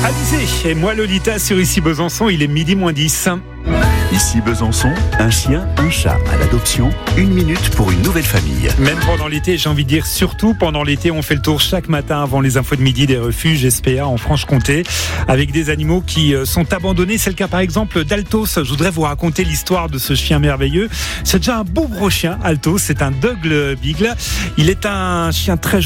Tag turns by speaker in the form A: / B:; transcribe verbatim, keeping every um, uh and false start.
A: Alizé et moi Lolita sur Ici Besançon, il est midi moins dix.
B: Ici Besançon, un chien, un chat à l'adoption, une minute pour une nouvelle famille.
A: Même pendant l'été, j'ai envie de dire surtout pendant l'été, on fait le tour chaque matin avant les infos de midi des refuges S P A en Franche-Comté avec des animaux qui sont abandonnés. C'est le cas par exemple d'Altos. Je voudrais vous raconter l'histoire de ce chien merveilleux. C'est déjà un beau gros chien, Altos. C'est un Dogle Beagle. Il est un chien très